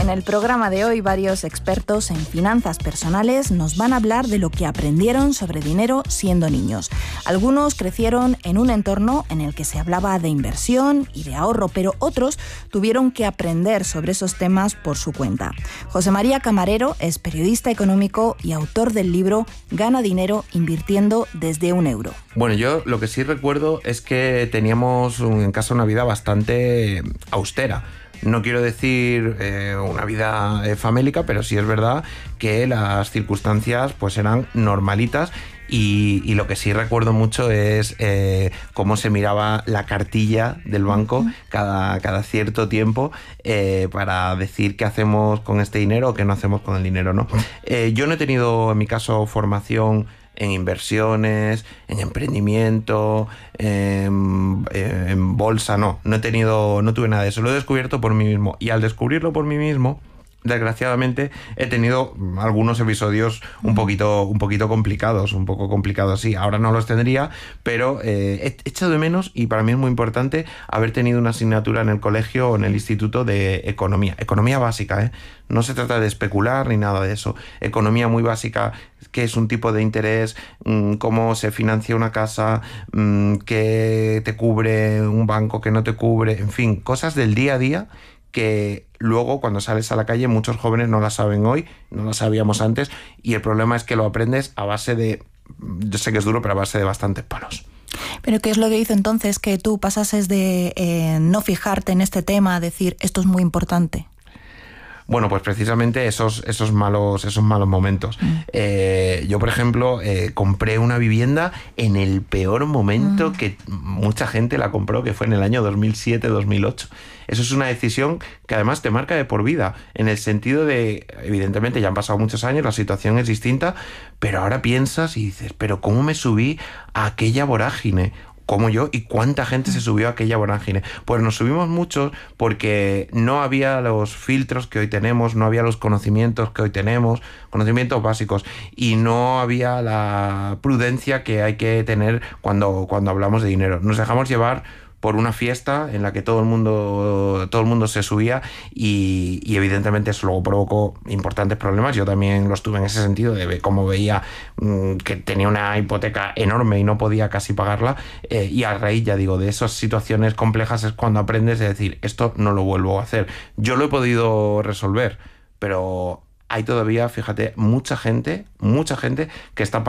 En el programa de hoy, varios expertos en finanzas personales nos van a hablar de lo que aprendieron sobre dinero siendo niños. Algunos crecieron en un entorno en el que se hablaba de inversión y de ahorro, pero otros tuvieron que aprender sobre esos temas por su cuenta. José María Camarero es periodista económico y autor del libro Gana dinero invirtiendo desde €1. Bueno, yo lo que sí recuerdo es que teníamos en casa una vida bastante austera. No quiero decir una vida famélica, pero sí es verdad que las circunstancias pues eran normalitas y lo que sí recuerdo mucho es cómo se miraba la cartilla del banco cada cierto tiempo para decir qué hacemos con este dinero o qué no hacemos con el dinero, ¿no? Yo no he tenido, en mi caso, formación en inversiones, en emprendimiento, en bolsa, no tuve nada de eso, lo he descubierto por mí mismo y al descubrirlo por mí mismo, desgraciadamente he tenido algunos episodios un poquito complicados, un poco complicados, sí, ahora no los tendría, pero he echado de menos, y para mí es muy importante haber tenido una asignatura en el colegio o en el instituto de economía básica, no se trata de especular ni nada de eso, economía muy básica, qué es un tipo de interés, cómo se financia una casa, qué te cubre un banco, qué no te cubre, en fin, cosas del día a día que luego cuando sales a la calle muchos jóvenes no las saben hoy, no las sabíamos antes, y el problema es que lo aprendes a base de, yo sé que es duro, pero a base de bastantes palos. ¿Pero qué es lo que hizo entonces que tú pasases de no fijarte en este tema a decir esto es muy importante? Bueno, pues precisamente esos malos momentos. Yo, por ejemplo, compré una vivienda en el peor momento que mucha gente la compró, que fue en el año 2007-2008. Eso es una decisión que además te marca de por vida, en el sentido de, evidentemente ya han pasado muchos años, la situación es distinta, pero ahora piensas y dices, pero ¿cómo me subí a aquella vorágine? Como yo, y cuánta gente se subió a aquella vorágine. Pues nos subimos muchos porque no había los filtros que hoy tenemos, no había los conocimientos que hoy tenemos, conocimientos básicos, y no había la prudencia que hay que tener cuando hablamos de dinero. Nos dejamos llevar por una fiesta en la que todo el mundo se subía y evidentemente eso luego provocó importantes problemas. Yo también los tuve en ese sentido, de cómo veía que tenía una hipoteca enorme y no podía casi pagarla, y a raíz, ya digo, de esas situaciones complejas es cuando aprendes a decir, esto no lo vuelvo a hacer. Yo lo he podido resolver, pero hay todavía, fíjate, mucha gente que está